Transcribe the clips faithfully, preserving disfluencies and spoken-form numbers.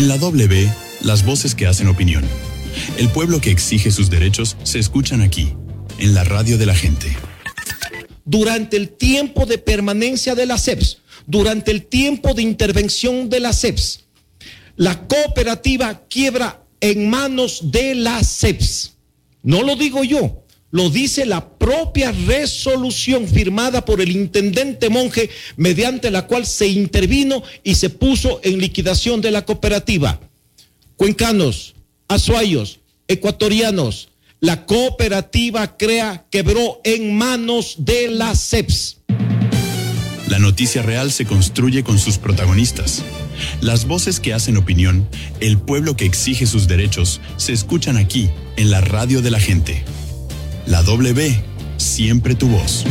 En la W, las voces que hacen opinión. El pueblo que exige sus derechos se escuchan aquí, en la radio de la gente. Durante el tiempo de permanencia de la C E P S, durante el tiempo de intervención de la C E P S, la cooperativa quiebra en manos de la C E P S. No lo digo yo, lo dice la propia resolución firmada por el intendente Monge, mediante la cual se intervino y se puso en liquidación de la cooperativa. Cuencanos, azuayos, ecuatorianos, la cooperativa CREA quebró en manos de la C E P S. La noticia real se construye con sus protagonistas. Las voces que hacen opinión, el pueblo que exige sus derechos, se escuchan aquí, en la radio de la gente. La W, siempre tu voz.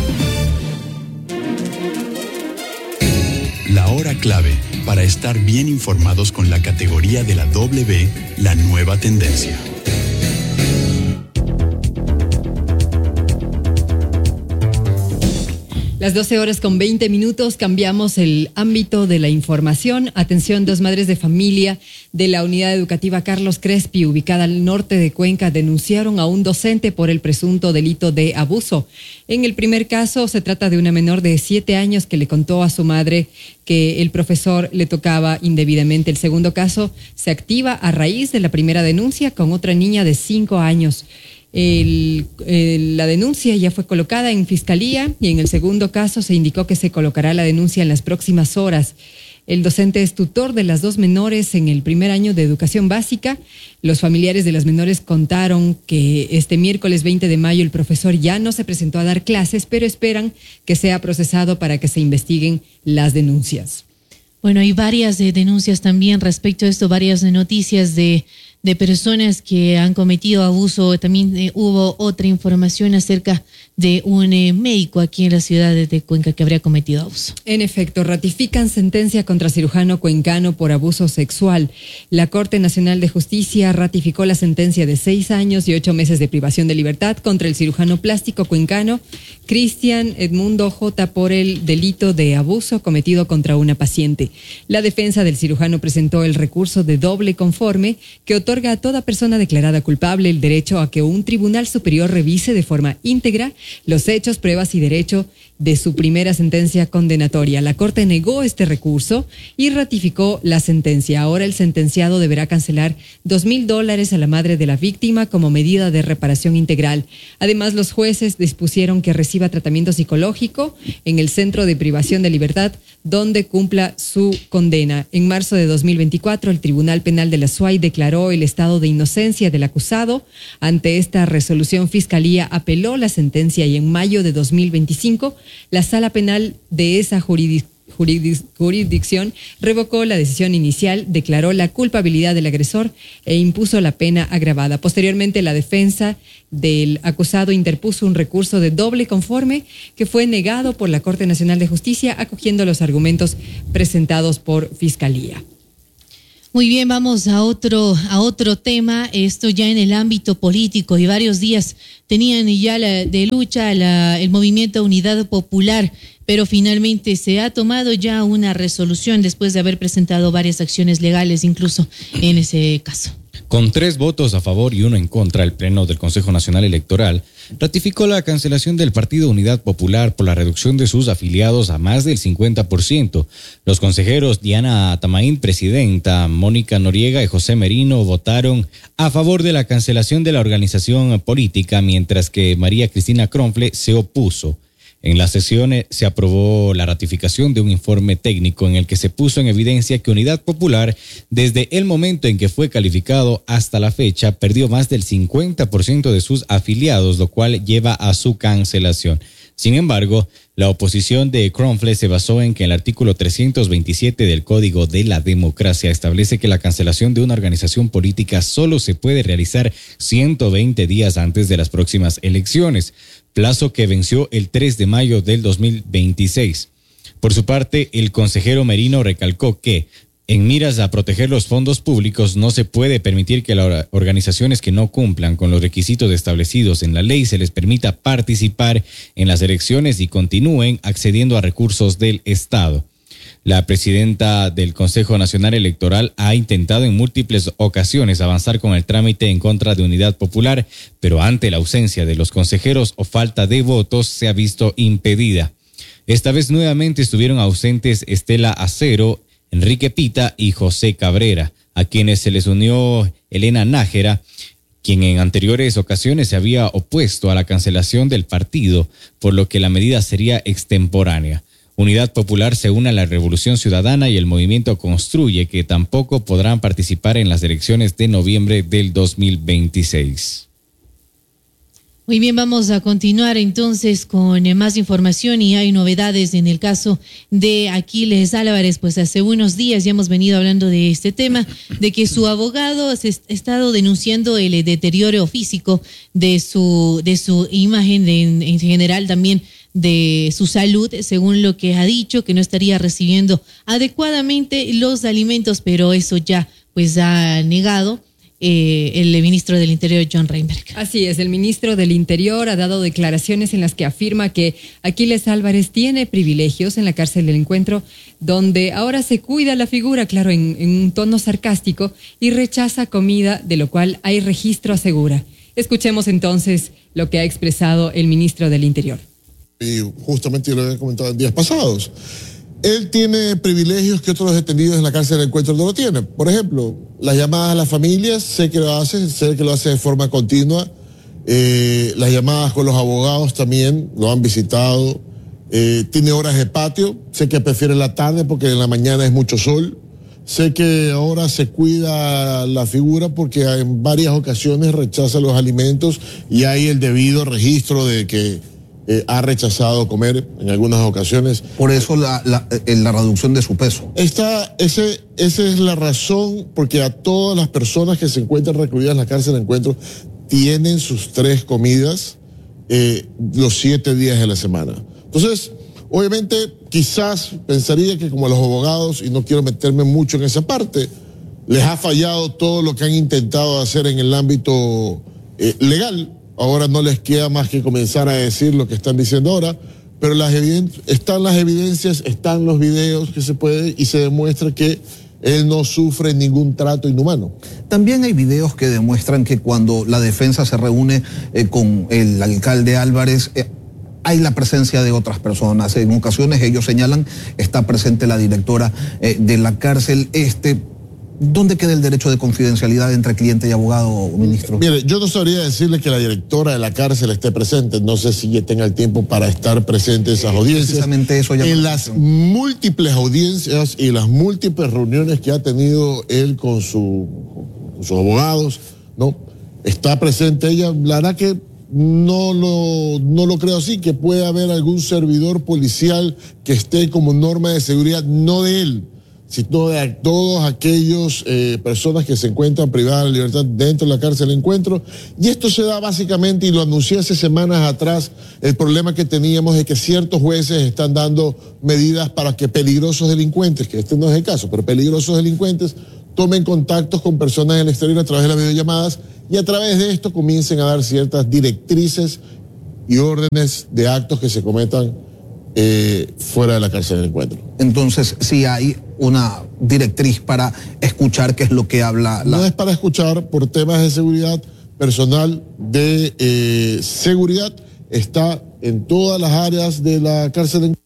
La hora clave para estar bien informados con la categoría de la W, la nueva tendencia. Las doce horas con veinte minutos, cambiamos el ámbito de la información. Atención, dos madres de familia de la unidad educativa Carlos Crespi, ubicada al norte de Cuenca, denunciaron a un docente por el presunto delito de abuso. En el primer caso, se trata de una menor de siete años que le contó a su madre que el profesor le tocaba indebidamente. El segundo caso se activa a raíz de la primera denuncia con otra niña de cinco años. El, el, la denuncia ya fue colocada en fiscalía y en el segundo caso se indicó que se colocará la denuncia en las próximas horas. El docente es tutor de las dos menores en el primer año de educación básica. Los familiares de las menores contaron que este miércoles veinte de mayo el profesor ya no se presentó a dar clases, pero esperan que sea procesado para que se investiguen las denuncias. Bueno, hay varias eh, denuncias también respecto a esto, varias eh, noticias de de personas que han cometido abuso. También eh, hubo otra información acerca de un eh, médico aquí en la ciudad de Cuenca que habría cometido abuso. En efecto, ratifican sentencia contra cirujano cuencano por abuso sexual. La Corte Nacional de Justicia ratificó la sentencia de seis años y ocho meses de privación de libertad contra el cirujano plástico cuencano Cristian Edmundo J. por el delito de abuso cometido contra una paciente. La defensa del cirujano presentó el recurso de doble conforme que otorga a toda persona declarada culpable el derecho a que un tribunal superior revise de forma íntegra los hechos, pruebas y derecho de su primera sentencia condenatoria. La Corte negó este recurso y ratificó la sentencia. Ahora el sentenciado deberá cancelar dos mil dólares a la madre de la víctima como medida de reparación integral. Además, los jueces dispusieron que reciba tratamiento psicológico en el centro de privación de libertad donde cumpla su condena. En marzo de dos mil veinticuatro, el Tribunal Penal de la S U A Y declaró el estado de inocencia del acusado. Ante esta resolución, Fiscalía apeló la sentencia y en mayo de dos mil veinticinco, la Sala Penal de esa jurisdicción jurisdicción revocó la decisión inicial, declaró la culpabilidad del agresor e impuso la pena agravada. Posteriormente, la defensa del acusado interpuso un recurso de doble conforme que fue negado por la Corte Nacional de Justicia, acogiendo los argumentos presentados por Fiscalía. Muy bien, vamos a otro a otro tema, esto ya en el ámbito político, y varios días tenían ya la, de lucha la, el movimiento Unidad Popular, pero finalmente se ha tomado ya una resolución después de haber presentado varias acciones legales incluso en ese caso. Con tres votos a favor y uno en contra, el Pleno del Consejo Nacional Electoral ratificó la cancelación del Partido Unidad Popular por la reducción de sus afiliados a más del cincuenta por ciento. Los consejeros Diana Tamaín, presidenta, Mónica Noriega y José Merino votaron a favor de la cancelación de la organización política, mientras que María Cristina Cronfle se opuso. En las sesiones se aprobó la ratificación de un informe técnico en el que se puso en evidencia que Unidad Popular, desde el momento en que fue calificado hasta la fecha, perdió más del cincuenta por ciento de sus afiliados, lo cual lleva a su cancelación. Sin embargo, la oposición de Cronfle se basó en que el artículo trescientos veintisiete del Código de la Democracia establece que la cancelación de una organización política solo se puede realizar ciento veinte días antes de las próximas elecciones, plazo que venció el tres de mayo del dos mil veintiséis. Por su parte, el consejero Merino recalcó que, en miras a proteger los fondos públicos, no se puede permitir que las organizaciones que no cumplan con los requisitos establecidos en la ley se les permita participar en las elecciones y continúen accediendo a recursos del Estado. La presidenta del Consejo Nacional Electoral ha intentado en múltiples ocasiones avanzar con el trámite en contra de Unidad Popular, pero ante la ausencia de los consejeros o falta de votos se ha visto impedida. Esta vez nuevamente estuvieron ausentes Estela Acero, Enrique Pita y José Cabrera, a quienes se les unió Elena Nájera, quien en anteriores ocasiones se había opuesto a la cancelación del partido, por lo que la medida sería extemporánea. Unidad Popular se une a la Revolución Ciudadana y el movimiento Construye, que tampoco podrán participar en las elecciones de noviembre del dos mil veintiséis. Muy bien, vamos a continuar entonces con más información y hay novedades en el caso de Aquiles Álvarez. Pues hace unos días ya hemos venido hablando de este tema, de que su abogado ha estado denunciando el deterioro físico de su, de su imagen, de, en, en general también de su salud, según lo que ha dicho, que no estaría recibiendo adecuadamente los alimentos, pero eso ya pues ha negado eh, el ministro del Interior, John Reinberg. Así es, el ministro del Interior ha dado declaraciones en las que afirma que Aquiles Álvarez tiene privilegios en la cárcel del Encuentro, donde ahora se cuida la figura, claro, en, en un tono sarcástico, y rechaza comida, de lo cual hay registro, asegura. Escuchemos entonces lo que ha expresado el ministro del Interior. Y justamente yo lo había comentado en días pasados. Él tiene privilegios que otros detenidos en la cárcel del Encuentro no lo tienen. Por ejemplo, las llamadas a las familias, sé que lo hace, sé que lo hace de forma continua. Eh, las llamadas con los abogados también lo han visitado. Eh, tiene horas de patio, sé que prefiere la tarde porque en la mañana es mucho sol. Sé que ahora se cuida la figura porque en varias ocasiones rechaza los alimentos y hay el debido registro de que Eh, ha rechazado comer en algunas ocasiones. Por eso la, la, la reducción de su peso. Esta, ese, esa es la razón porque a todas las personas que se encuentran recluidas en la cárcel de Encuentro tienen sus tres comidas eh, los siete días de la semana. Entonces, obviamente, quizás pensaría que como los abogados, y no quiero meterme mucho en esa parte, les ha fallado todo lo que han intentado hacer en el ámbito eh, legal. Ahora no les queda más que comenzar a decir lo que están diciendo ahora, pero las están las evidencias, están los videos que se puede y se demuestra que él no sufre ningún trato inhumano. También hay videos que demuestran que cuando la defensa se reúne eh, con el alcalde Álvarez, eh, hay la presencia de otras personas. En ocasiones ellos señalan, está presente la directora eh, de la cárcel. Este, ¿Dónde queda el derecho de confidencialidad entre cliente y abogado, ministro? Mire, yo no sabría decirle que la directora de la cárcel esté presente. No sé si ella tenga el tiempo para estar presente en esas audiencias. Precisamente eso ya en las múltiples audiencias y las múltiples reuniones que ha tenido él con, su, con sus abogados, ¿no? Está presente ella. La verdad que no lo, no lo creo así, que puede haber algún servidor policial que esté como norma de seguridad, no de él, sino de todos aquellos eh, personas que se encuentran privadas de libertad dentro de la cárcel de Encuentro. Y esto se da básicamente, y lo anuncié hace semanas atrás, el problema que teníamos es que ciertos jueces están dando medidas para que peligrosos delincuentes, que este no es el caso, pero peligrosos delincuentes, tomen contactos con personas en el exterior a través de las videollamadas y a través de esto comiencen a dar ciertas directrices y órdenes de actos que se cometan Eh, fuera de la cárcel del Encuentro. Entonces, sí hay una directriz para escuchar qué es lo que habla la... No es para escuchar, por temas de seguridad, personal de eh, seguridad está en todas las áreas de la cárcel del Encuentro.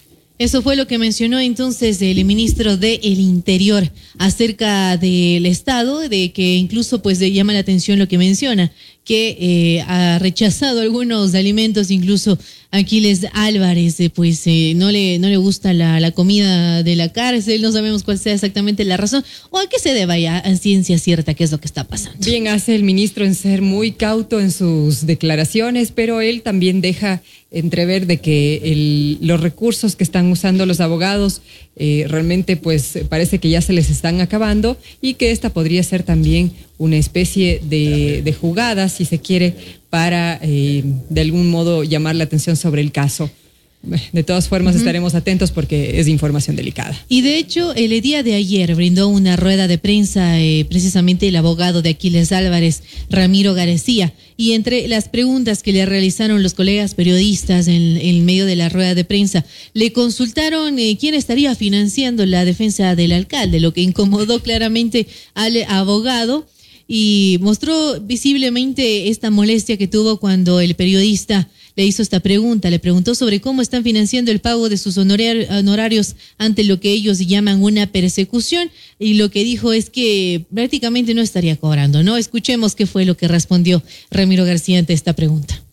Eso fue lo que mencionó entonces el ministro del Interior acerca del Estado, de que incluso pues llama la atención lo que menciona, que eh, ha rechazado algunos alimentos, incluso Aquiles Álvarez, eh, pues eh, no le no le gusta la, la comida de la cárcel, no sabemos cuál sea exactamente la razón, o a qué se deba ya a ciencia cierta qué es lo que está pasando. Bien hace el ministro en ser muy cauto en sus declaraciones, pero él también deja entrever de que el, los recursos que están usando los abogados eh, realmente pues parece que ya se les están acabando y que esta podría ser también una especie de, de jugada, si se quiere, para eh, de algún modo llamar la atención sobre el caso. De todas formas, uh-huh. estaremos atentos porque es información delicada. Y de hecho, el día de ayer brindó una rueda de prensa eh, precisamente el abogado de Aquiles Álvarez, Ramiro García, y entre las preguntas que le realizaron los colegas periodistas en, en medio de la rueda de prensa, le consultaron eh, quién estaría financiando la defensa del alcalde, lo que incomodó claramente al abogado y mostró visiblemente esta molestia que tuvo cuando el periodista le hizo esta pregunta, le preguntó sobre cómo están financiando el pago de sus honorarios ante lo que ellos llaman una persecución, y lo que dijo es que prácticamente no estaría cobrando, ¿no? Escuchemos qué fue lo que respondió Ramiro García ante esta pregunta.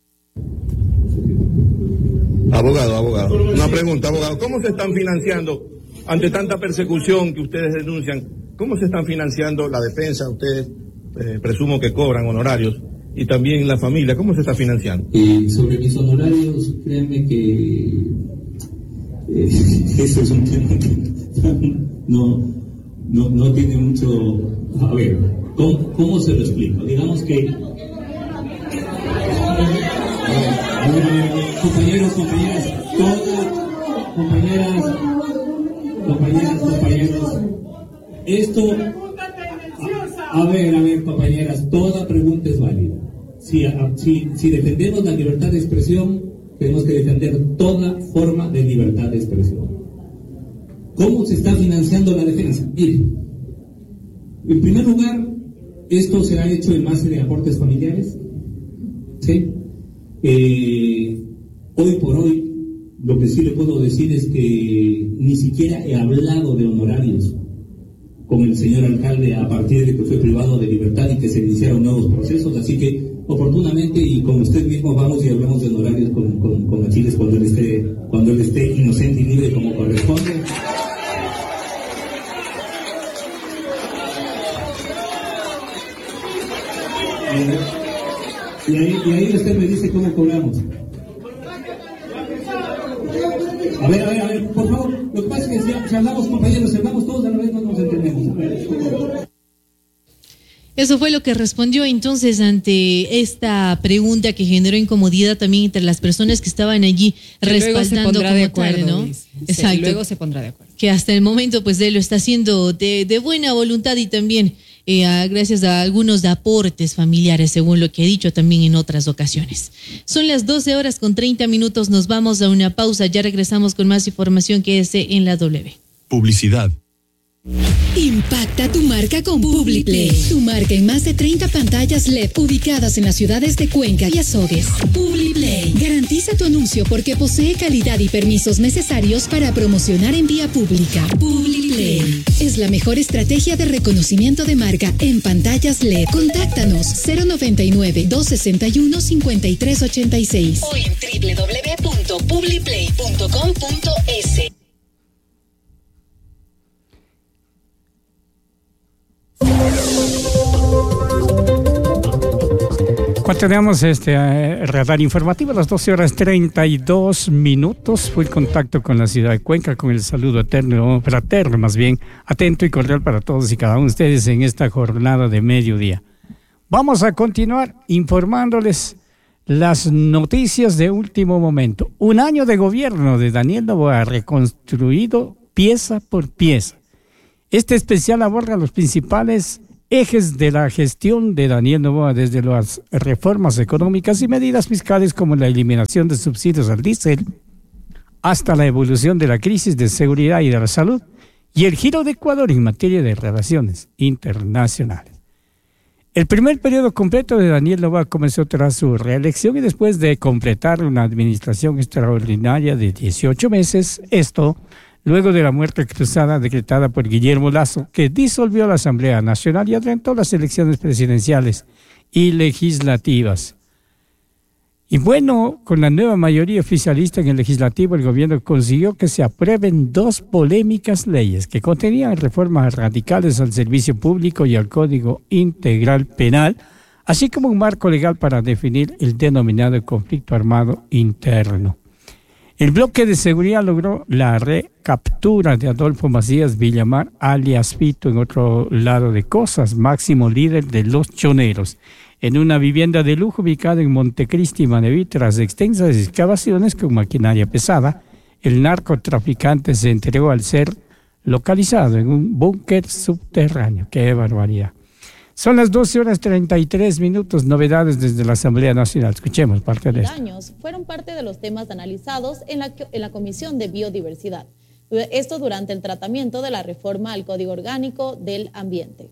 Abogado, abogado, una pregunta, abogado, ¿cómo se están financiando ante tanta persecución que ustedes denuncian? ¿Cómo se están financiando la defensa? Ustedes eh, presumo que cobran honorarios. Y también la familia, ¿cómo se está financiando? Eh, sobre mis honorarios, créanme que eh, eso es un tema que no, no, no tiene mucho... A ver, ¿cómo, cómo se lo explico? Digamos que... Eh, compañeros, compañeras, todas, compañeras, compañeras, compañeros, esto... A, a ver, a ver, compañeras, toda pregunta es válida. Si, a, si, si defendemos la libertad de expresión, tenemos que defender toda forma de libertad de expresión. ¿Cómo se está financiando la defensa? Miren, en primer lugar, esto se ha hecho en base de aportes familiares. ¿Sí? Eh, hoy por hoy, lo que sí le puedo decir es que ni siquiera he hablado de honorarios con el señor alcalde a partir de que fue privado de libertad y que se iniciaron nuevos procesos, así que oportunamente y con usted mismo vamos y hablamos de honorarios con, con, con Aquiles cuando él esté, cuando él esté inocente y libre como corresponde. Y, y, ahí, y ahí usted me dice cómo cobramos. A ver, a ver, a ver, por favor, lo que pasa es que si, si hablamos, compañeros, si hablamos todos a la vez no nos entendemos. A ver, eso fue lo que respondió entonces ante esta pregunta que generó incomodidad también entre las personas que estaban allí que respaldando como de acuerdo, tal, ¿no? Liz. Exacto. Sí, luego se pondrá de acuerdo. Que hasta el momento pues él lo está haciendo de, de buena voluntad y también eh, a, gracias a algunos de aportes familiares, según lo que he dicho también en otras ocasiones. Son las doce horas con treinta minutos, nos vamos a una pausa, ya regresamos con más información que es en la W. Publicidad. Impacta tu marca con Publiplay. Tu marca en más de treinta pantallas L E D ubicadas en las ciudades de Cuenca y Azogues. Publiplay. Garantiza tu anuncio porque posee calidad y permisos necesarios para promocionar en vía pública. Publiplay es la mejor estrategia de reconocimiento de marca en pantallas L E D. Contáctanos cero noventa y nueve, dos sesenta y uno, cincuenta y tres ochenta y seis o en doble u doble u doble u punto publiplay punto com punto es. Continuamos este eh, radar informativo a las doce horas treinta y dos minutos. Fue el contacto con la ciudad de Cuenca, con el saludo eterno, fraterno más bien, atento y cordial para todos y cada uno de ustedes en esta jornada de mediodía. Vamos a continuar informándoles las noticias de último momento. Un año de gobierno de Daniel Noboa reconstruido pieza por pieza. Este especial aborda los principales ejes de la gestión de Daniel Noboa, desde las reformas económicas y medidas fiscales como la eliminación de subsidios al diésel hasta la evolución de la crisis de seguridad y de la salud y el giro de Ecuador en materia de relaciones internacionales. El primer periodo completo de Daniel Noboa comenzó tras su reelección y después de completar una administración extraordinaria de dieciocho meses, esto luego de la muerte cruzada decretada por Guillermo Lasso, que disolvió la Asamblea Nacional y adelantó las elecciones presidenciales y legislativas. Y bueno, con la nueva mayoría oficialista en el legislativo, el gobierno consiguió que se aprueben dos polémicas leyes que contenían reformas radicales al servicio público y al Código Integral Penal, así como un marco legal para definir el denominado conflicto armado interno. El bloque de seguridad logró la recaptura de Adolfo Macías Villamar, alias Fito, en otro lado de cosas, máximo líder de los choneros. en una vivienda de lujo ubicada en Montecristi, Manabí. Tras extensas excavaciones con maquinaria pesada, el narcotraficante se entregó al ser localizado en un búnker subterráneo. ¡Qué barbaridad! Son las doce horas treinta y tres minutos, novedades desde la Asamblea Nacional. Escuchemos parte de esto. Daños fueron parte de los temas analizados en la, en la Comisión de Biodiversidad. Esto durante el tratamiento de la reforma al Código Orgánico del Ambiente.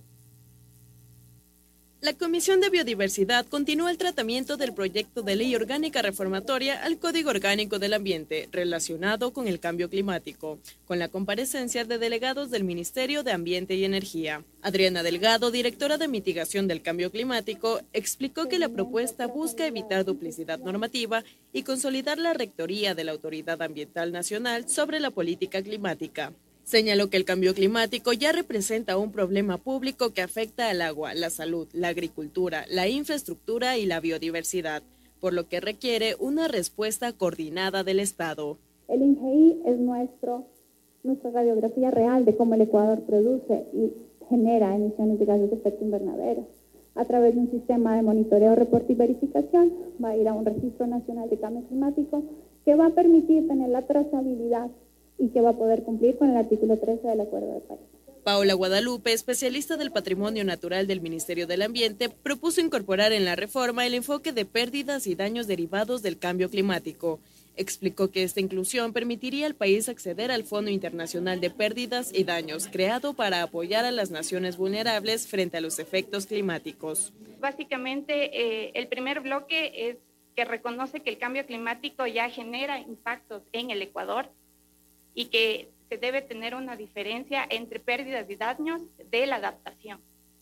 La Comisión de Biodiversidad continúa el tratamiento del proyecto de ley orgánica reformatoria al Código Orgánico del Ambiente relacionado con el cambio climático, con la comparecencia de delegados del Ministerio de Ambiente y Energía. Adriana Delgado, directora de Mitigación del Cambio Climático, explicó que la propuesta busca evitar duplicidad normativa y consolidar la rectoría de la Autoridad Ambiental Nacional sobre la política climática. Señaló que el cambio climático ya representa un problema público que afecta al agua, la salud, la agricultura, la infraestructura y la biodiversidad, por lo que requiere una respuesta coordinada del Estado. El I N G I es nuestro, nuestra radiografía real de cómo el Ecuador produce y genera emisiones de gases de efecto invernadero. A través de un sistema de monitoreo, reporte y verificación, va a ir a un registro nacional de cambio climático que va a permitir tener la trazabilidad y que va a poder cumplir con el artículo trece del Acuerdo de París. Paola Guadalupe, especialista del Patrimonio Natural del Ministerio del Ambiente, propuso incorporar en la reforma el enfoque de pérdidas y daños derivados del cambio climático. Explicó que esta inclusión permitiría al país acceder al Fondo Internacional de Pérdidas y Daños, creado para apoyar a las naciones vulnerables frente a los efectos climáticos. Básicamente, eh, el primer bloque es que reconoce que el cambio climático ya genera impactos en el Ecuador, y que se debe tener una diferencia entre pérdidas y daños de la adaptación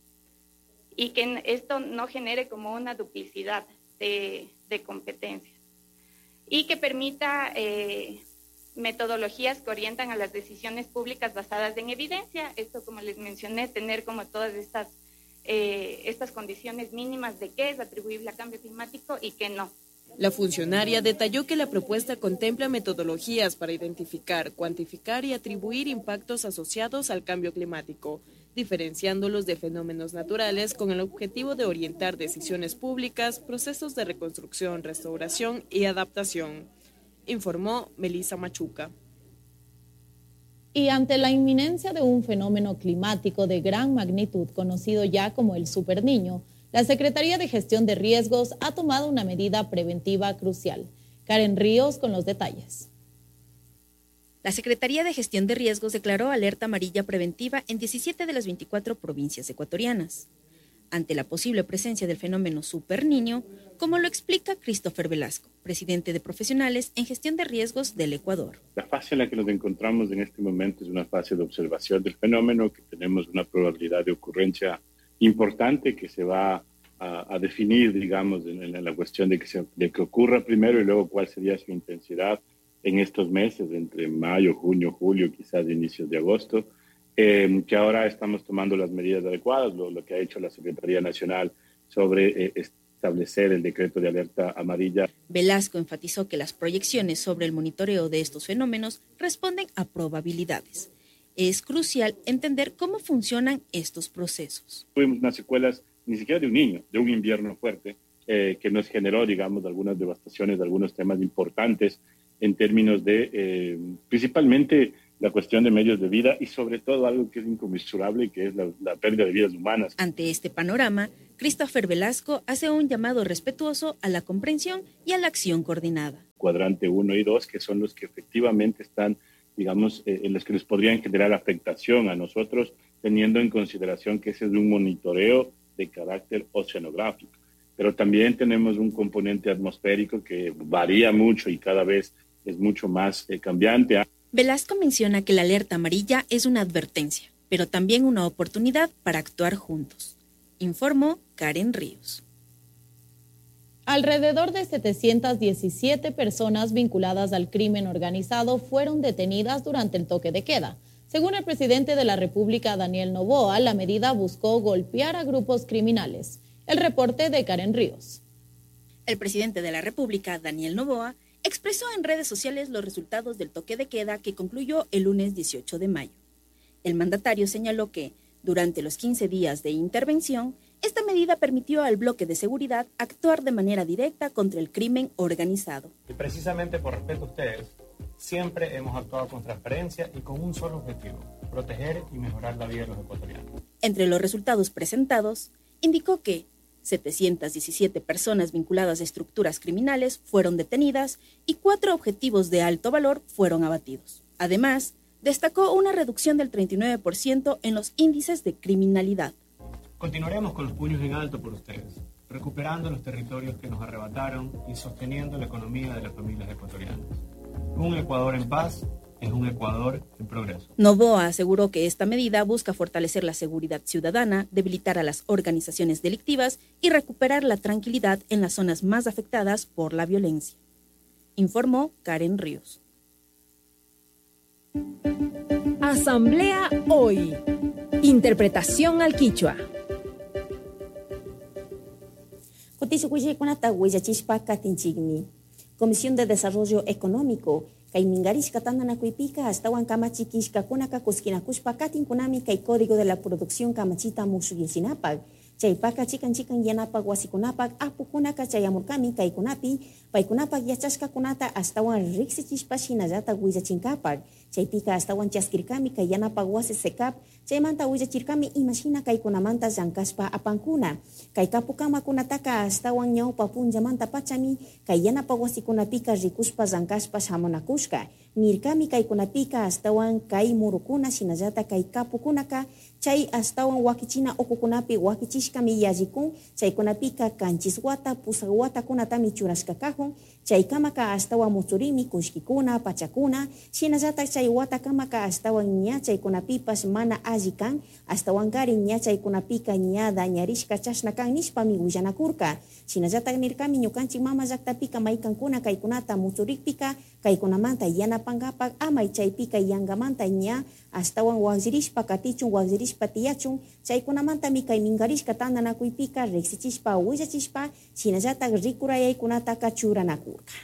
y que esto no genere como una duplicidad de, de competencias y que permita eh, metodologías que orientan a las decisiones públicas basadas en evidencia. Esto, como les mencioné, tener como todas estas, eh, estas condiciones mínimas de qué es atribuible a cambio climático y qué no. La funcionaria detalló que la propuesta contempla metodologías para identificar, cuantificar y atribuir impactos asociados al cambio climático, diferenciándolos de fenómenos naturales con el objetivo de orientar decisiones públicas, procesos de reconstrucción, restauración y adaptación, informó Melissa Machuca. Y ante la inminencia de un fenómeno climático de gran magnitud conocido ya como el Superniño, la Secretaría de Gestión de Riesgos ha tomado una medida preventiva crucial. Karen Ríos con los detalles. La Secretaría de Gestión de Riesgos declaró alerta amarilla preventiva en diecisiete de las veinticuatro provincias ecuatorianas, ante la posible presencia del fenómeno Superniño, como lo explica Christopher Velasco, presidente de Profesionales en Gestión de Riesgos del Ecuador. La fase en la que nos encontramos en este momento es una fase de observación del fenómeno, que tenemos una probabilidad de ocurrencia importante que se va a, a definir, digamos, en, en la cuestión de que, se, de que ocurra primero y luego cuál sería su intensidad en estos meses, entre mayo, junio, julio, quizás inicios de agosto, eh, que ahora estamos tomando las medidas adecuadas, lo, lo que ha hecho la Secretaría Nacional sobre eh, establecer el decreto de alerta amarilla. Velasco enfatizó que las proyecciones sobre el monitoreo de estos fenómenos responden a probabilidades. Es crucial entender cómo funcionan estos procesos. Tuvimos unas secuelas, ni siquiera de un niño, de un invierno fuerte, eh, que nos generó, digamos, algunas devastaciones, algunos temas importantes en términos de, eh, principalmente, la cuestión de medios de vida y sobre todo algo que es inconmensurable, que es la, la pérdida de vidas humanas. Ante este panorama, Christopher Velasco hace un llamado respetuoso a la comprensión y a la acción coordinada. Cuadrante uno y dos, que son los que efectivamente están, digamos, eh, en los que les podrían generar afectación a nosotros, teniendo en consideración que ese es un monitoreo de carácter oceanográfico. Pero también tenemos un componente atmosférico que varía mucho y cada vez es mucho más eh, cambiante. Velasco menciona que la alerta amarilla es una advertencia, pero también una oportunidad para actuar juntos. Informó Karen Ríos. Alrededor de setecientas diecisiete personas vinculadas al crimen organizado fueron detenidas durante el toque de queda. Según el presidente de la República, Daniel Noboa, la medida buscó golpear a grupos criminales. El reporte de Karen Ríos. El presidente de la República, Daniel Noboa, expresó en redes sociales los resultados del toque de queda que concluyó el lunes dieciocho de mayo. El mandatario señaló que, durante los quince días de intervención, Esta medida permitió al bloque de seguridad actuar de manera directa contra el crimen organizado. Y precisamente por respeto a ustedes, siempre hemos actuado con transparencia y con un solo objetivo: proteger y mejorar la vida de los ecuatorianos. Entre los resultados presentados, indicó que setecientas diecisiete personas vinculadas a estructuras criminales fueron detenidas y cuatro objetivos de alto valor fueron abatidos. Además, destacó una reducción del treinta y nueve por ciento en los índices de criminalidad. Continuaremos con los puños en alto por ustedes, recuperando los territorios que nos arrebataron y sosteniendo la economía de las familias ecuatorianas. Un Ecuador en paz es un Ecuador en progreso. Noboa aseguró que esta medida busca fortalecer la seguridad ciudadana, debilitar a las organizaciones delictivas y recuperar la tranquilidad en las zonas más afectadas por la violencia. Informó Karen Ríos. Asamblea Hoy. Interpretación al quichua. Comisión de Desarrollo Económico, kay mingarisca tananakuipika hasta wan kamachikishka kunaka kuskinakushpa katin kunami kay Código de la Producción kamachita musuyesinapag. Chaypaka chikan chikan yanapag wasikunapak apukunaka chayamurkami kay kunapi paykunapak yachashka kunata hasta wan riksichishpa shinallata willachinkapag. Chaypika hasta wan chaskirkami kay yanapag wasi sekap chaymanta willachirkami imashina kay kunamanta llankashpa apankuna. Kay kapukama kunataka hasta wan ñawpa punllamanta pachami kay yanapag wasikunapika rikushpa llankashpa shamunakushka. Nirkami kay kunapika hasta wan kay murukuna shinallata kay kapukunaka chay hasta wan wakichina okukunapi wakichishkami yajikun chaykunapika kanchiswata pusawata kunatami churashka kahun chaykamaka hasta wan muchurimi kushkikuna pachakuna shinallata chay watakamaka hasta wan ña chaykunapipas mana alli kan hasta wan kari ña chaykunapika ña dañarishka chashna kan nishpami willanakurka shinallata nirkami ñukanchik mama llaktapika maykankuna kaykunata muchurikpika kaykunamanta yanapangapak amay chaypika yangamanta ña hasta wan waqllirishpa katichun waqllirishpa tiyachun chaykunamanta mi kay mingarishka tananakuypika riksichishpa willachishpa shinallata rikurayaykunataka churanakurka.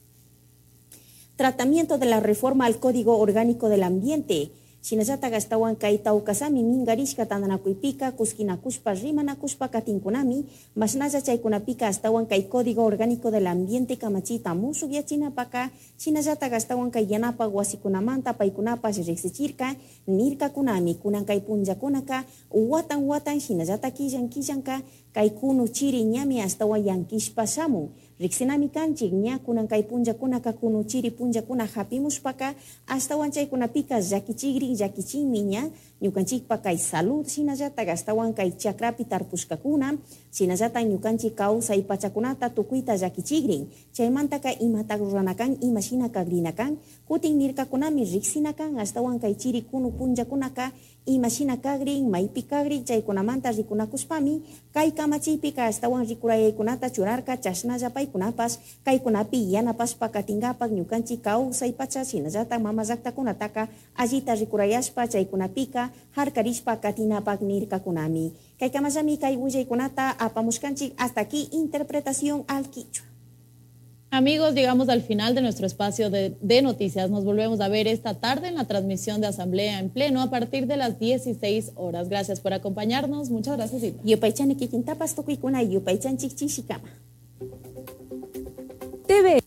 Tratamiento de la reforma al Código Orgánico del Ambiente. Shinallata gastawan kay taukasami mingarishka tananakuypika kuskinakushpa rimanakushpa katinkunami masnalla chaykunapika astawan kay Código Orgánico del Ambiente kamachita musukyachinapaka shinallata gastawan kay yanapag wasikunamanta paykunapas riksichirka nirkakunami kunan kay punllakunaka watan watan shinallata killan killanka kay kunu chiri ñami astawan yankishpa shamun riksinami kanchik ña kunan kay punllakunaka kunu chiri punlakuna hapimushpaka astawan chaykunapika llakichigri llakichinmi ña ñukanchikpa kay salud shinallata astawan kay chakrapi tarpushkakuna shinallata ñukanchik kawsay pachakunata tukuyta llakichigrin chaymantaka imata ruranakan imashina kagrinakan kutin nirkakunami riksinakan astawan kay chiri kunu punllakunaka imashina kagrin maypi kagrin chaykunamanta rikunakushpami kay kamachipika astawan rikurayaykunata churarka chashnalla paykunapas kaykunapi yanapashpa katingapak ñukanchik kawsay pacha shinallata mama llaktakunataka allita rikurayashpa chaykunapika harkarishpa katinapak nirkakunami kay kamallami kay willaykunata apamushkanchik. Hasta aquí interpretación al quichua. Amigos, llegamos al final de nuestro espacio de, de noticias. Nos volvemos a ver esta tarde en la transmisión de Asamblea en Pleno a partir de las dieciséis horas. Gracias por acompañarnos. Muchas gracias, Ita. Yupaychani kikintapas tukikuna yupaychan chichishikama. T V.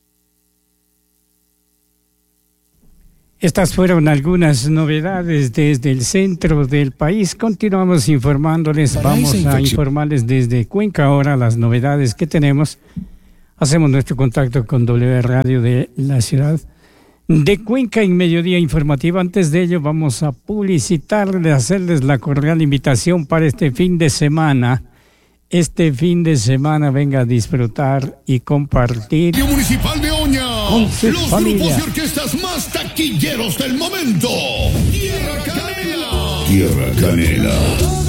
Estas fueron algunas novedades desde el centro del país. Continuamos informándoles. Vamos a informarles desde Cuenca ahora las novedades que tenemos. Hacemos nuestro contacto con W Radio de la ciudad de Cuenca en Mediodía Informativo. Antes de ello vamos a publicitarles, hacerles la cordial invitación para este fin de semana. Este fin de semana venga a disfrutar y compartir Municipal de Oña, con su los familia. grupos y orquestas más taquilleros del momento. Tierra Canela. Tierra Canela.